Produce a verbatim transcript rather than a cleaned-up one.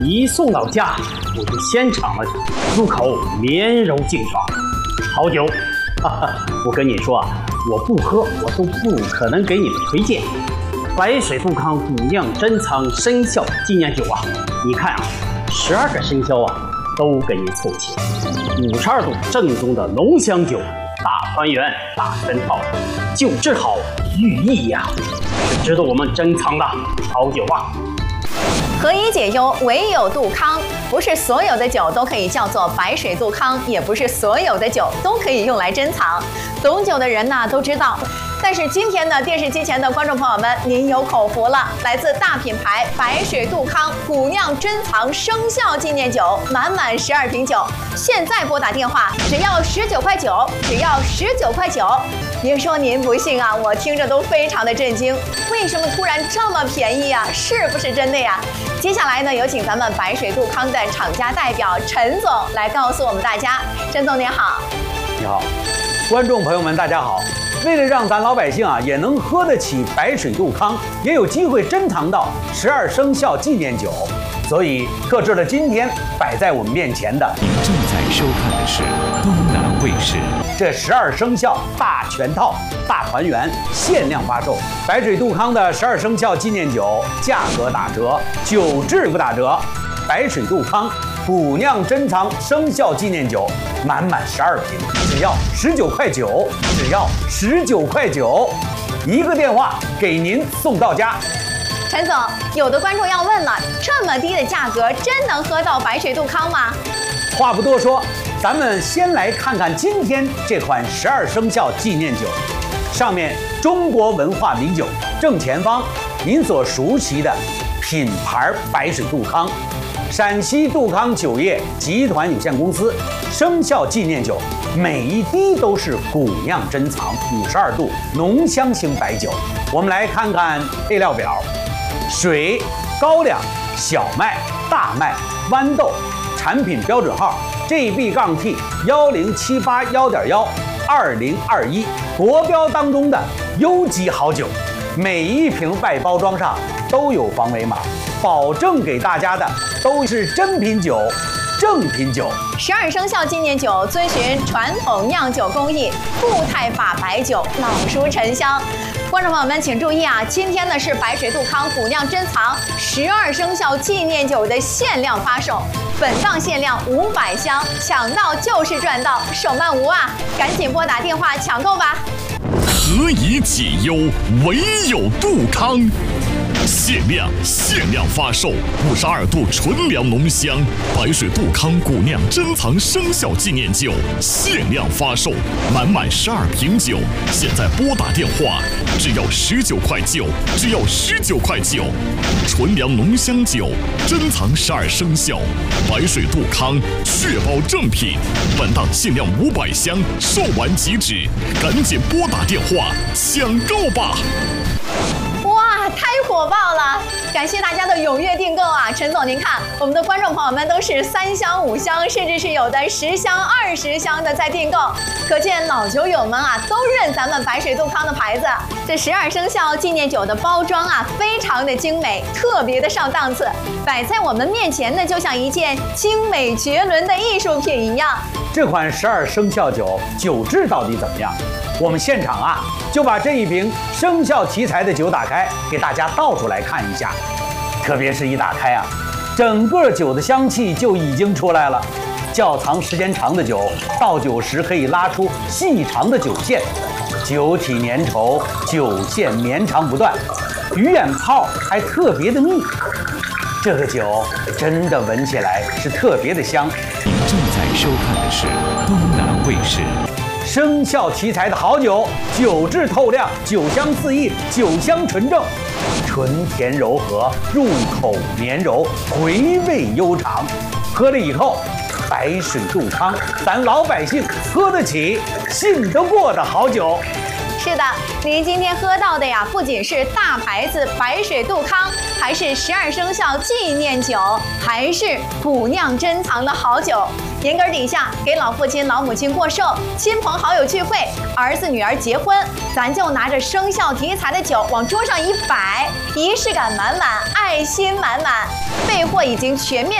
一送到家，我就先尝了入口绵柔劲爽，好酒。哈哈，我跟你说啊，我不喝，我都不可能给你们推荐。白水杜康古酿珍藏生肖纪念酒啊，你看啊，十二个生肖啊都给你凑齐，五十二度正宗的浓香酒，大团圆大珍宝，酒质好，寓意呀、啊，是值得我们珍藏的好酒啊。 何以解忧，唯有杜康。不是所有的酒都可以叫做白水杜康，也不是所有的酒都可以用来珍藏。懂酒的人呢都知道。但是今天呢，电视机前的观众朋友们，您有口福了！来自大品牌白水杜康古酿珍藏生肖纪念酒，满满十二瓶酒。现在拨打电话，只要十九块九，只要十九块九。别说您不信啊，我听着都非常的震惊。为什么突然这么便宜啊？是不是真的呀？接下来呢，有请咱们白水杜康的厂家代表陈总来告诉我们大家。陈总您好。 你好，观众朋友们大家好。为了让咱老百姓啊也能喝得起白水杜康，也有机会珍藏到十二生肖纪念酒，所以特制了今天摆在我们面前的。 您正在收看的是东南卫视这十二生肖大全套大团圆限量发售，白水杜康的十二生肖纪念酒价格打折，酒质不打折。白水杜康古酿珍藏生肖纪念酒，满满十二瓶，只要十九块九，只要十九块九，一个电话给您送到家。 陈总，有的观众要问了，这么低的价格，真能喝到白水杜康吗？ 话不多说，咱们先来看看今天这款十二生肖纪念酒，上面中国文化名酒，正前方您所熟悉的品牌白水杜康。陕西杜康酒业集团有限公司生肖纪念酒，每一滴都是古酿珍藏，五十二度浓香型白酒。我们来看看配料表：水、高粱、小麦、大麦、豌豆，产品标准号 G B T 幺零七八幺点幺二零二一，国标当中的优级好酒。每一瓶外包装上都有防伪码，保证给大家的都是真品酒、正品酒。 十二生肖纪念酒遵循传统酿酒工艺，固态法白酒，老熟沉香。观众朋友们请注意啊，今天呢是白水杜康古酿珍藏十二生肖纪念酒的限量发售，本档限量五百箱，抢到就是赚到，手慢无啊！赶紧拨打电话抢购吧。 何以解忧，唯有杜康。限量限量发售，五十二度纯粮浓香白水杜康古酿珍藏生肖纪念酒，限量发售，满满十二瓶酒。现在拨打电话，只要十九块九，只要十九块九。纯粮浓香酒，珍藏十二生肖，白水杜康，确保正品。本档限量五百箱，售完即止，赶紧拨打电话抢购吧！ 哇，太火爆了！感谢大家的踊跃订购啊！陈总，您看，我们的观众朋友们都是三箱、五箱，甚至是有的十箱、二十箱的在订购，可见老酒友们啊都认咱们白水杜康的牌子。这十二生肖纪念酒的包装啊，非常的精美，特别的上档次，摆在我们面前呢，就像一件精美绝伦的艺术品一样。 这款十二生肖酒酒质到底怎么样？我们现场啊就把这一瓶生肖题材的酒打开，给大家倒出来看一下。特别是一打开啊，整个酒的香气就已经出来了。窖藏时间长的酒，倒酒时可以拉出细长的酒线，酒体粘稠，酒线绵长不断，鱼眼泡还特别的密。这个酒真的闻起来是特别的香。 您正在收看的是东南卫视。 生肖题材的好酒，酒质透亮，酒香四溢，酒香纯正，纯甜柔和，入口绵柔，回味悠长。喝了以后，白水杜康，咱老百姓喝得起、信得过的好酒。 是的，您今天喝到的呀，不仅是大牌子白水杜康， 还是十二生肖纪念酒，还是古酿珍藏的好酒？年根底下给老父亲、老母亲过寿，亲朋好友聚会，儿子女儿结婚，咱就拿着生肖题材的酒往桌上一摆，仪式感满满，爱心满满。备货已经全面